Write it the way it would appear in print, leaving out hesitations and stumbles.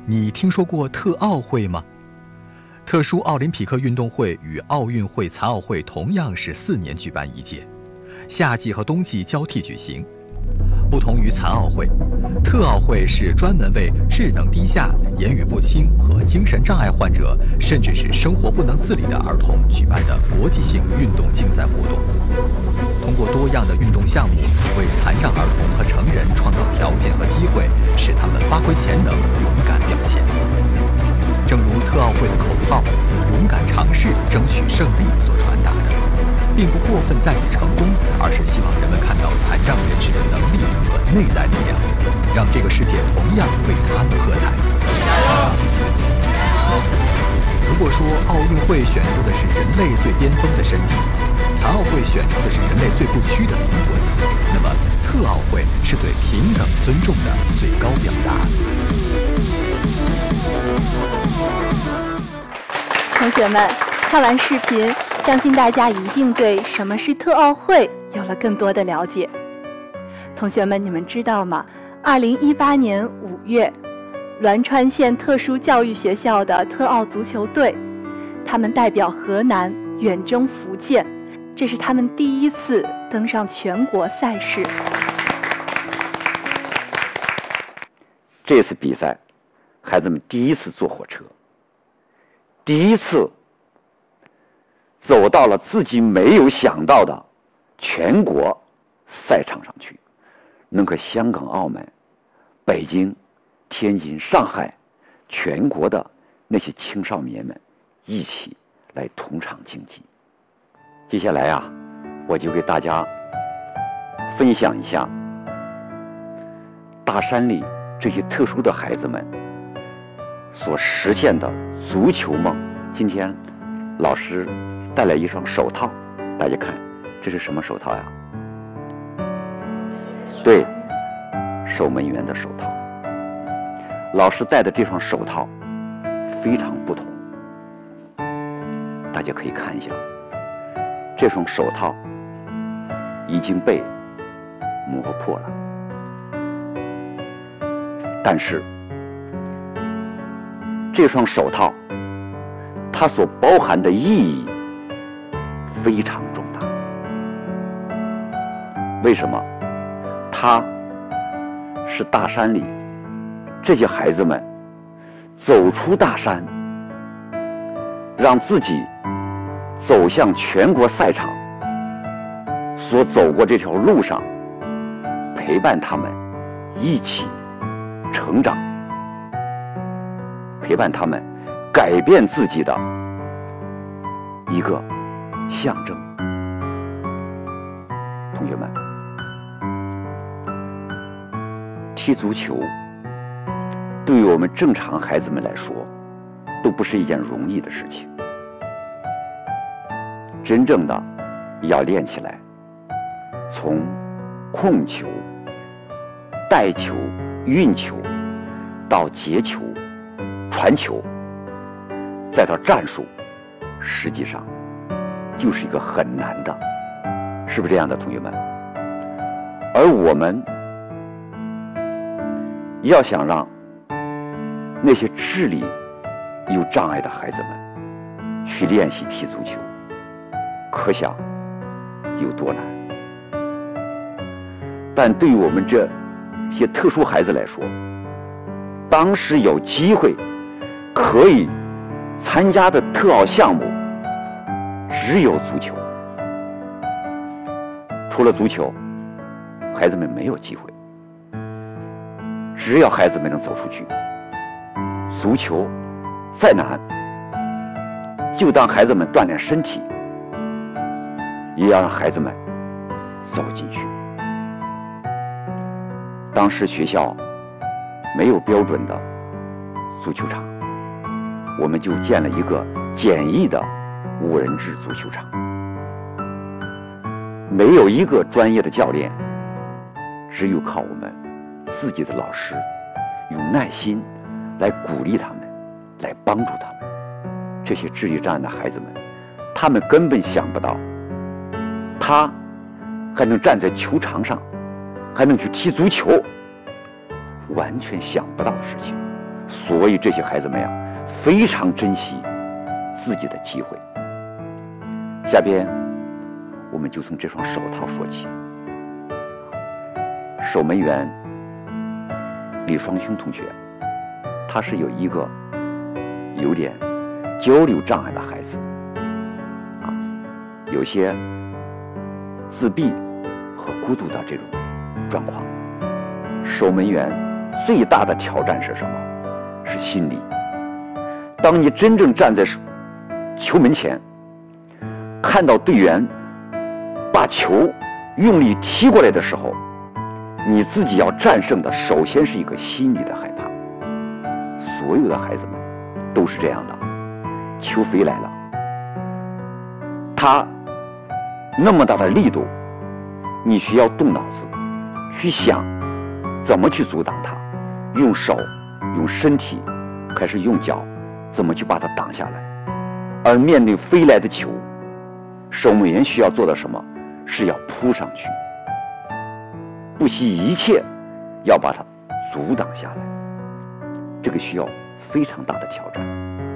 你听说过特奥会吗？特殊奥林匹克运动会与奥运会、残奥会同样是4年举办一届，夏季和冬季交替举行。不同于残奥会，特奥会是专门为智能低下、言语不清和精神障碍患者，甚至是生活不能自理的儿童举办的国际性运动竞赛活动。通过多样的运动项目，为残障儿童和成人创造条件和机会，使他们发挥潜能，勇敢表现。正如特奥会的口号“勇敢尝试，争取胜利”所传达的，并不过分在意成功，而是希望人们看到残障人士的能力和内在力量，让这个世界同样为他们喝彩。如果说奥运会选出的是人类最巅峰的身体，残奥会选出的是人类最不屈的灵魂，那么特奥会是对平等尊重的最高表达。 同学们，看完视频，相信大家一定对什么是特奥会有了更多的了解。同学们，你们知道吗？2018年5月，栾川县特殊教育学校的特奥足球队，他们代表河南远征福建，这是他们第1次登上全国赛事。 这次比赛，孩子们第1次坐火车，第1次走到了自己没有想到的全国赛场上去，能和香港、澳门、北京、天津、上海全国的那些青少年们一起来同场竞技。接下来啊，我就给大家分享一下大山里这些特殊的孩子们所实现的足球梦。今天老师带来一双手套，大家看这是什么手套呀？对，守门员的手套。老师戴的这双手套非常不同，大家可以看一下，这双手套已经被磨破了，但是这双手套它所包含的意义非常重大。为什么？它是大山里这些孩子们走出大山，让自己走向全国赛场所走过这条路上，陪伴他们一起成长，陪伴他们改变自己的一个象征。同学们，踢足球对于我们正常孩子们来说都不是一件容易的事情。真正的要练起来，从控球、带球、运球到截球、传球，再到战术，实际上就是一个很难的，是不是这样的，同学们？而我们要想让那些智力有障碍的孩子们去练习踢足球，可想有多难。但对于我们这些特殊孩子来说，当时有机会可以参加的特奥项目只有足球，除了足球，孩子们没有机会。只要孩子们能走出去，足球再难，就当孩子们锻炼身体，也要让孩子们走进去。当时学校没有标准的足球场，我们就建了一个简易的无人制足球场，没有一个专业的教练，只有靠我们自己的老师用耐心来鼓励他们，来帮助他们。这些智力障碍的孩子们，他们根本想不到他还能站在球场上，还能去踢足球，完全想不到的事情。 所以这些孩子们呀，非常珍惜自己的机会。下边我们就从这双手套说起。守门员李双雄同学，他是有一个有点交流障碍的孩子有些自闭和孤独的这种状况。守门员最大的挑战是什么？是心理。当你真正站在球门前，看到队员把球用力踢过来的时候，你自己要战胜的首先是一个心理的害怕。所有的孩子们都是这样的，球飞来了，他那么大的力度，你需要动脑子去想怎么去阻挡它，用手用身体还是用脚，怎么去把它挡下来。而面对飞来的球，守门员需要做的什么？是要扑上去，不惜一切要把它阻挡下来。这个需要非常大的挑战。